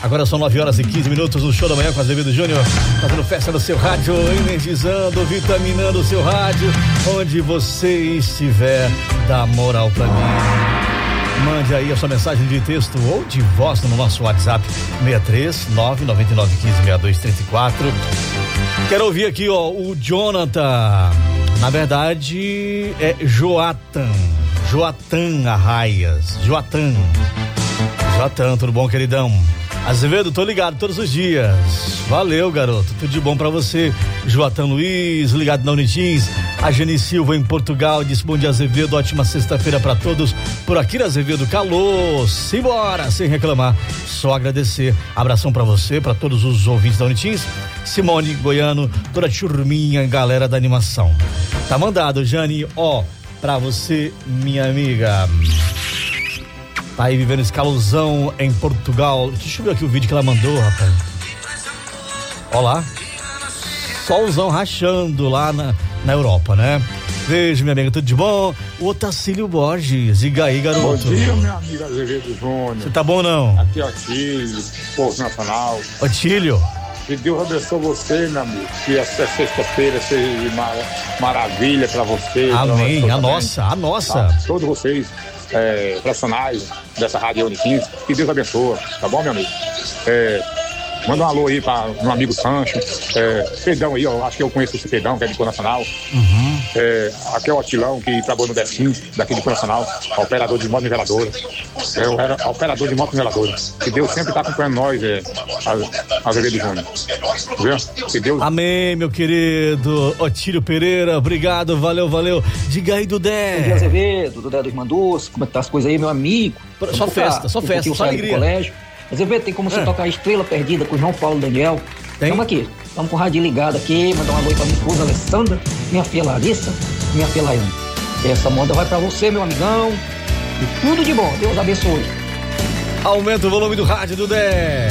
Agora são 9h15 no Show da Manhã com Azevedo Júnior, fazendo festa no seu rádio, energizando, vitaminando o seu rádio, onde você estiver, dá moral pra mim. Mande aí a sua mensagem de texto ou de voz no nosso WhatsApp 63999156234. Quero ouvir aqui, o Jonathan. Na verdade é Joatan Arraias. Joatan, tudo bom, queridão? Azevedo, tô ligado todos os dias. Valeu, garoto, tudo de bom pra você. Joatan Luiz, ligado na Unitins. A Jane Silva em Portugal diz: bom dia, Azevedo, ótima sexta-feira pra todos. Por aqui na Azevedo, calor, simbora, sem reclamar, só agradecer. Abração pra você, pra todos os ouvintes da Unitins. Simone Goiano, toda a turminha, galera da animação. Tá mandado, Jane, pra você, minha amiga. Tá aí vivendo esse calorzão em Portugal. Deixa eu ver aqui o vídeo que ela mandou, rapaz. Ó lá. Solzão rachando lá na Europa, né? Beijo, minha amiga, tudo de bom? O Otacílio Borges, diga aí, garoto. Bom dia, minha amiga Azevedo Júnior. Você tá bom ou não? Aqui é o Otílio, Povo Nacional. Otílio. Que Deus abençoe você, meu amigo. Que essa sexta-feira seja de maravilha pra você. Amém, a nossa. Tá? Todos vocês, profissionais dessa Rádio Unitins, que Deus abençoe, tá bom, meu amigo? Manda um alô aí para meu amigo Sancho, Pedão aí, acho que eu conheço esse Pedão, que é de Cor Nacional. Aqui é o Otilão, que trabalhou no Defim, daqui de Cor Nacional, operador de moto niveladora. Eu era operador de moto niveladora. Que Deus sempre está acompanhando nós, Azevedo Júnior. Viu? Que Deus... Amém, meu querido Otílio Pereira, obrigado, valeu. Diga aí, Dudé. Bom dia, Azevedo, Dudé dos Mandus, como é que tá as coisas aí, meu amigo? Só festa, só alegria. Azevedo, tem como você tocar Estrela Perdida com o João Paulo Daniel? Estamos aqui, estamos com o rádio ligado aqui, mandar uma alô pra minha esposa Alessandra, minha filha Larissa, minha filha Laiane. Essa moda vai pra você, meu amigão, e tudo de bom, Deus abençoe. Aumenta o volume do rádio, Dudé.